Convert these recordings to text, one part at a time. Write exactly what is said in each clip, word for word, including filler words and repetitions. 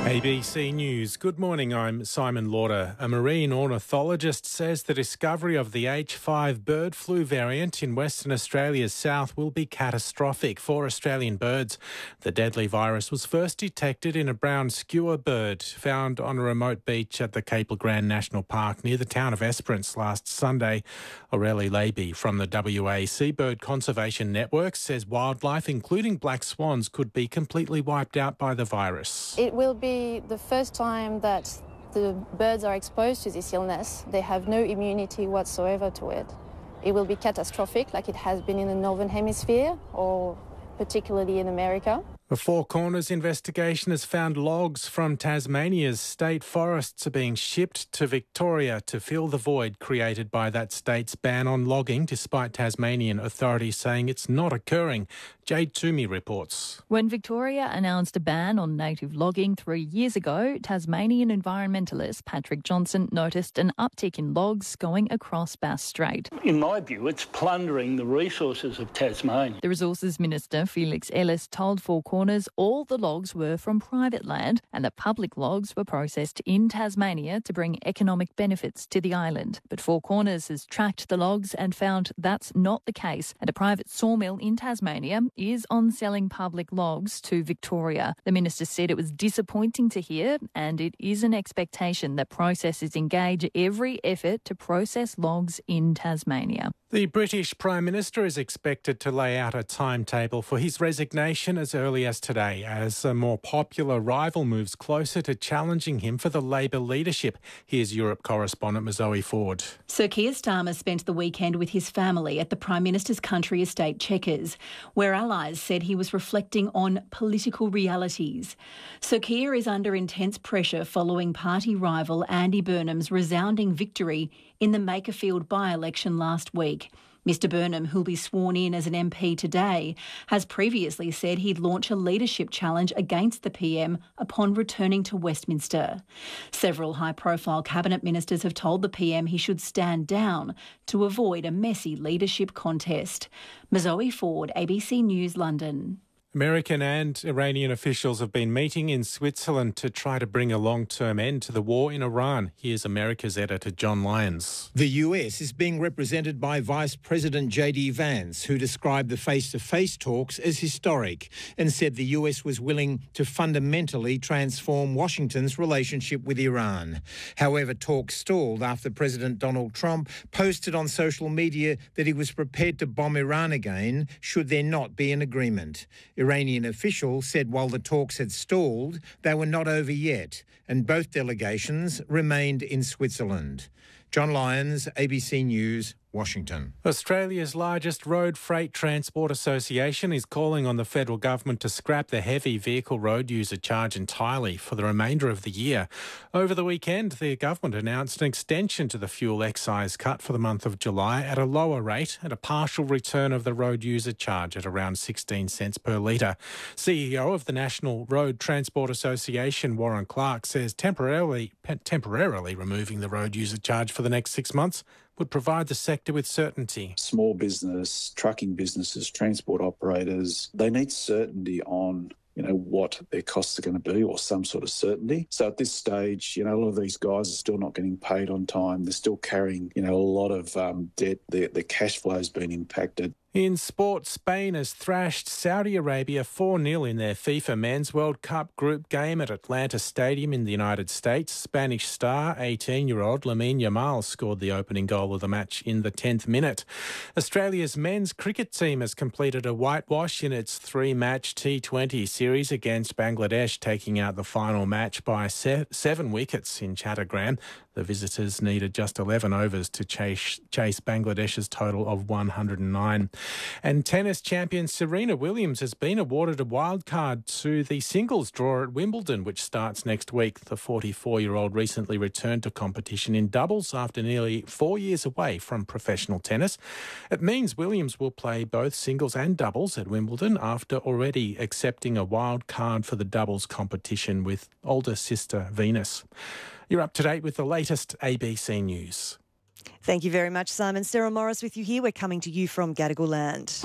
A B C News. Good morning, I'm Simon Lauder. A marine ornithologist says the discovery of the H five bird flu variant in Western Australia's south will be catastrophic for Australian birds. The deadly virus was first detected in a brown skua bird found on a remote beach at the Capel Grand National Park near the town of Esperance last Sunday. Aurelie Leiby from the W A Seabird Conservation Network says wildlife, including black swans, could be completely wiped out by the virus. It will be the first time that the birds are exposed to this illness. They have no immunity whatsoever to it. It will be catastrophic, like it has been in the Northern Hemisphere or particularly in America. The Four Corners investigation has found logs from Tasmania's state forests are being shipped to Victoria to fill the void created by that state's ban on logging, despite Tasmanian authorities saying it's not occurring. Jade Toomey reports. When Victoria announced a ban on native logging three years ago, Tasmanian environmentalist Patrick Johnson noticed an uptick in logs going across Bass Strait. In my view, it's plundering the resources of Tasmania. The Resources Minister, Felix Ellis, told Four Corners all the logs were from private land and that public logs were processed in Tasmania to bring economic benefits to the island. But Four Corners has tracked the logs and found that's not the case, and a private sawmill in Tasmania is on selling public logs to Victoria. The minister said it was disappointing to hear, and it is an expectation that processors engage every effort to process logs in Tasmania. The British Prime Minister is expected to lay out a timetable for his resignation as early as today, as a more popular rival moves closer to challenging him for the Labor leadership. Here's Europe correspondent Zoe Ford. Sir Keir Starmer spent the weekend with his family at the Prime Minister's country estate Chequers, where allies said he was reflecting on political realities. Sir Keir is under intense pressure following party rival Andy Burnham's resounding victory in the Makerfield by-election last week. Mister Burnham, who'll be sworn in as an M P today, has previously said he'd launch a leadership challenge against the P M upon returning to Westminster. Several high-profile cabinet ministers have told the P M he should stand down to avoid a messy leadership contest. Zoe Ford, A B C News, London. American and Iranian officials have been meeting in Switzerland to try to bring a long-term end to the war in Iran. Here's America's editor John Lyons. The U S is being represented by Vice President J D Vance, who described the face-to-face talks as historic and said the U S was willing to fundamentally transform Washington's relationship with Iran. However, talks stalled after President Donald Trump posted on social media that he was prepared to bomb Iran again should there not be an agreement. Iranian officials said while the talks had stalled, they were not over yet, and both delegations remained in Switzerland. John Lyons, A B C News, Washington. Australia's largest road freight transport association is calling on the federal government to scrap the heavy vehicle road user charge entirely for the remainder of the year. Over the weekend, the government announced an extension to the fuel excise cut for the month of July at a lower rate and a partial return of the road user charge at around sixteen cents per litre. C E O of the National Road Transport Association, Warren Clark, says temporarily, temporarily removing the road user charge for the next six months would provide the sector with certainty. Small business, trucking businesses, transport operators, they need certainty on, you know, what their costs are going to be, or some sort of certainty. So at this stage, you know, a lot of these guys are still not getting paid on time. They're still carrying, you know, a lot of um, debt. Their, their cash flow has been impacted. In sport, Spain has thrashed Saudi Arabia four nil in their FIFA Men's World Cup group game at Atlanta Stadium in the United States. Spanish star eighteen-year-old Lamine Yamal scored the opening goal of the match in the tenth minute. Australia's men's cricket team has completed a whitewash in its three-match T twenty series against Bangladesh, taking out the final match by se- seven wickets in Chattogram. The visitors needed just eleven overs to chase, chase Bangladesh's total of one hundred nine. And tennis champion Serena Williams has been awarded a wild card to the singles draw at Wimbledon, which starts next week. The forty-four-year-old recently returned to competition in doubles after nearly four years away from professional tennis. It means Williams will play both singles and doubles at Wimbledon after already accepting a wild card for the doubles competition with older sister Venus. You're up to date with the latest A B C News. Thank you very much, Simon. Sarah Morris with you here. We're coming to you from Gadigal Land.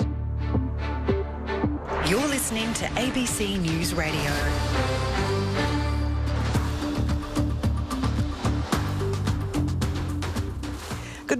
You're listening to A B C News Radio.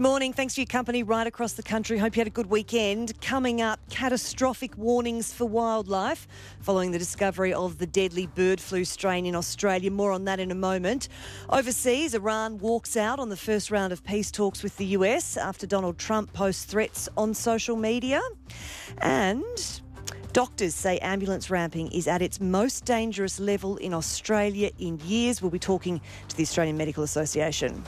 morning. Thanks for your company right across the country. Hope you had a good weekend. Coming up, catastrophic warnings for wildlife following the discovery of the deadly bird flu strain in Australia. More on that in a moment. Overseas, Iran walks out on the first round of peace talks with the U S after Donald Trump posts threats on social media. And doctors say ambulance ramping is at its most dangerous level in Australia in years. We'll be talking to the Australian Medical Association.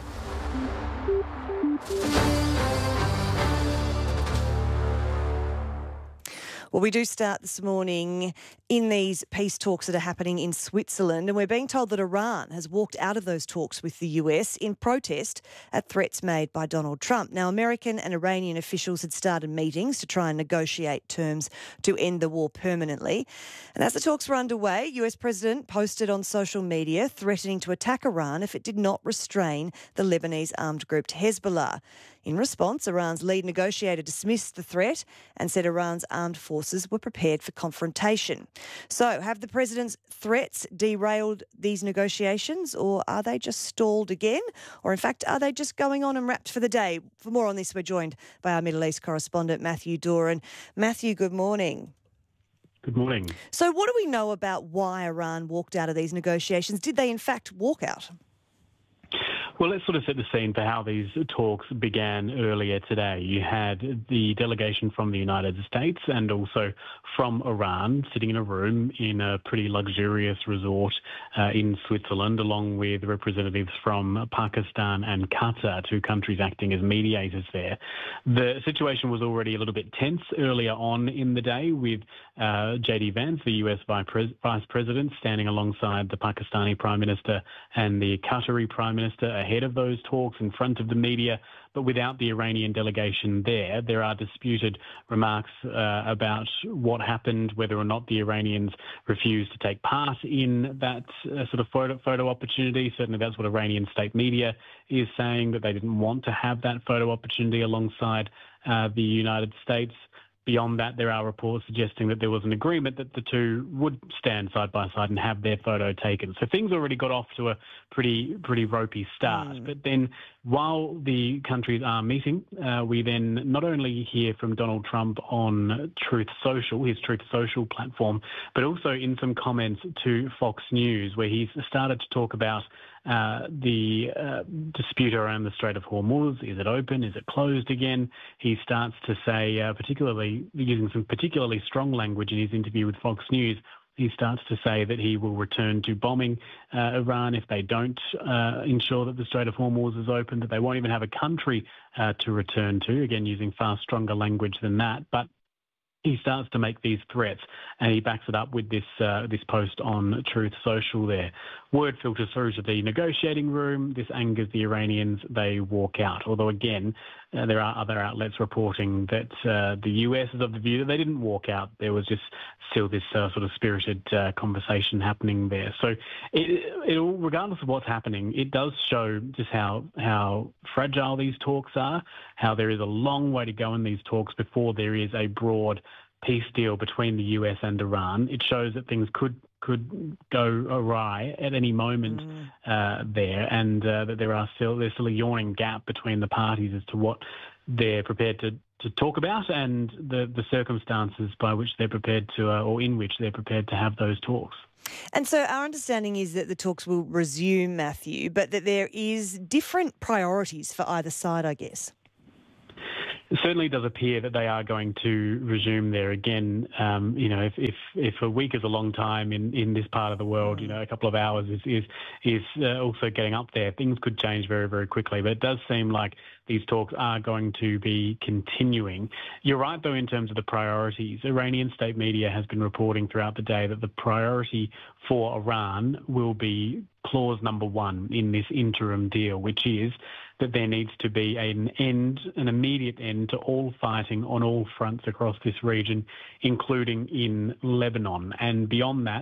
Well, we do start this morning in these peace talks that are happening in Switzerland, and we're being told that Iran has walked out of those talks with the U S in protest at threats made by Donald Trump. Now, American and Iranian officials had started meetings to try and negotiate terms to end the war permanently. And as the talks were underway, U S President posted on social media threatening to attack Iran if it did not restrain the Lebanese armed group Hezbollah. In response, Iran's lead negotiator dismissed the threat and said Iran's armed forces were prepared for confrontation. So, have the president's threats derailed these negotiations, or are they just stalled again? Or, in fact, are they just going on and wrapped for the day? For more on this, we're joined by our Middle East correspondent, Matthew Doran. Matthew, good morning. Good morning. So, what do we know about why Iran walked out of these negotiations? Did they, in fact, walk out? Well, let's sort of set the scene for how these talks began earlier today. You had the delegation from the United States and also from Iran sitting in a room in a pretty luxurious resort uh, in Switzerland, along with representatives from Pakistan and Qatar, two countries acting as mediators there. The situation was already a little bit tense earlier on in the day, with uh, J D Vance, the U S Vice President, standing alongside the Pakistani Prime Minister and the Qatari Prime Minister ahead of those talks in front of the media. But without the Iranian delegation there, there are disputed remarks uh, about what happened, whether or not the Iranians refused to take part in that uh, sort of photo, photo opportunity. Certainly that's what Iranian state media is saying, that they didn't want to have that photo opportunity alongside uh, the United States. Beyond that, there are reports suggesting that there was an agreement that the two would stand side by side and have their photo taken. So things already got off to a pretty pretty ropey start. Mm. But then while the countries are meeting, uh, we then not only hear from Donald Trump on Truth Social, his Truth Social platform, but also in some comments to Fox News, where he's started to talk about Uh, the uh, dispute around the Strait of Hormuz. Is it open? Is it closed again? He starts to say, uh, particularly using some particularly strong language in his interview with Fox News, he starts to say that he will return to bombing uh, Iran if they don't uh, ensure that the Strait of Hormuz is open, that they won't even have a country uh, to return to, again, using far stronger language than that. But he starts to make these threats, and he backs it up with this uh, this post on Truth Social there. Word filters through to the negotiating room. This angers the Iranians. They walk out. Although, again, uh, there are other outlets reporting that uh, the U S is of the view that they didn't walk out. There was just still this uh, sort of spirited uh, conversation happening there. So, it, it, regardless of what's happening, it does show just how how fragile these talks are, how there is a long way to go in these talks before there is a broad peace deal between the U S and Iran. It shows that things could could go awry at any moment mm. uh, there, and uh, that there are still there's still a yawning gap between the parties as to what they're prepared to, to talk about and the, the circumstances by which they're prepared to, uh, or in which they're prepared to have those talks. And so our understanding is that the talks will resume, Matthew, but that there is different priorities for either side, I guess. It certainly does appear that they are going to resume there again. Um, you know, if, if if a week is a long time in, in this part of the world, you know, a couple of hours is is is uh, also getting up there. Things could change very, very quickly. But it does seem like these talks are going to be continuing. You're right, though, in terms of the priorities. Iranian state media has been reporting throughout the day that the priority for Iran will be clause number one in this interim deal, which is that there needs to be an end, an immediate end to all fighting on all fronts across this region, including in Lebanon. And beyond that,